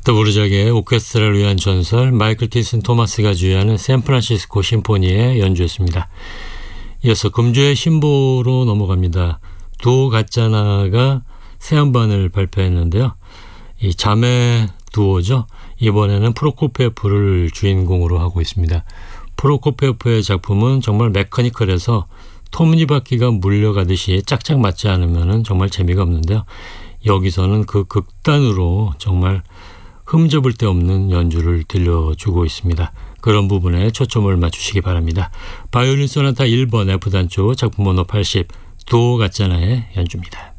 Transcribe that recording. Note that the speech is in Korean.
더부르작의 오케스트라를 위한 전설 마이클 티슨 토마스가 주의하는 샌프란시스코 심포니의 연주였습니다. 이어서 금주의 신보로 넘어갑니다. 두오 갓자나가 새 음반을 발표했는데요. 이 자매 두오죠. 이번에는 프로코피에프를 주인공으로 하고 있습니다. 프로코피에프의 작품은 정말 메커니컬해서 톱니바퀴가 물려가듯이 짝짝 맞지 않으면 정말 재미가 없는데요. 여기서는 그 극단으로 정말 흠잡을 데 없는 연주를 들려주고 있습니다. 그런 부분에 초점을 맞추시기 바랍니다. 바이올린 소나타 1번 F단조 작품 번호 80 두오 갓자나의 연주입니다.